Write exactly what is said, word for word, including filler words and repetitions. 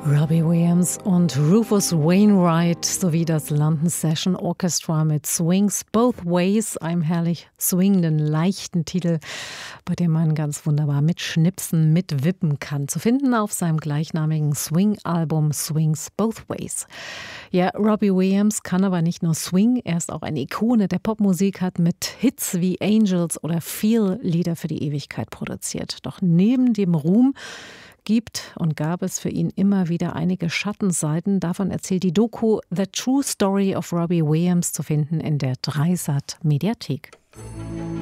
Robbie Williams und Rufus Wainwright sowie das London Session Orchestra mit Swings Both Ways, einem herrlich swingenden, leichten Titel, bei dem man ganz wunderbar mitschnipsen, mitwippen kann. Zu finden auf seinem gleichnamigen Swing-Album Swings Both Ways. Ja, Robbie Williams kann aber nicht nur Swing, er ist auch eine Ikone der Popmusik, hat mit Hits wie Angels oder Feel Lieder für die Ewigkeit produziert. Doch neben dem Ruhm gibt und gab es für ihn immer wieder einige Schattenseiten. Davon erzählt die Doku The True Story of Robbie Williams, zu finden in der Dreisat Mediathek.